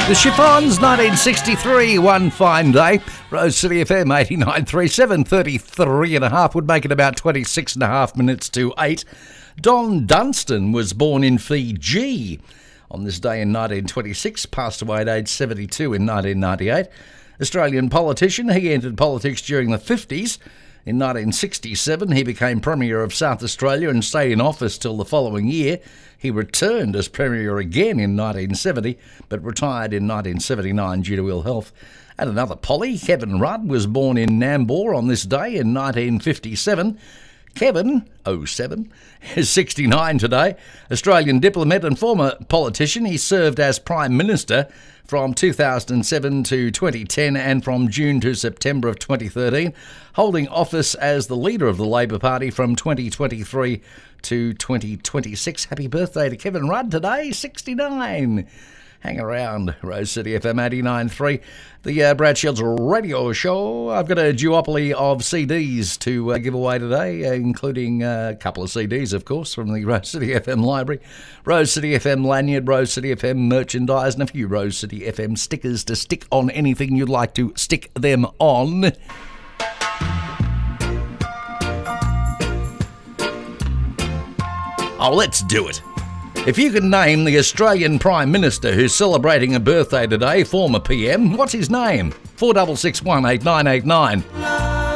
The Chiffons, 1963, one fine day. Rose City FM, 89.37, 33 and a half, would make it about 26 and a half minutes to 8. Don Dunstan was born in Fiji on this day in 1926, passed away at age 72 in 1998. Australian politician, he entered politics during the 50s. In 1967, he became Premier of South Australia and stayed in office till the following year. He returned as Premier again in 1970, but retired in 1979 due to ill health. And another Polly, Kevin Rudd, was born in Nambour on this day in 1957. Kevin, 07, is 69 today. Australian diplomat and former politician. He served as Prime Minister from 2007 to 2010 and from June to September of 2013, holding office as the leader of the Labor Party from 2023 to 2026. Happy birthday to Kevin Rudd today, 69. Hang around, Rose City FM 89.3, the Brad Shields radio show. I've got a duopoly of CDs to give away today, including a couple of CDs, of course, from the Rose City FM library, Rose City FM lanyard, Rose City FM merchandise, and a few Rose City FM stickers to stick on anything you'd like to stick them on. Oh, let's do it. If you can name the Australian Prime Minister who's celebrating a birthday today, former PM, what's his name? 4661 8989.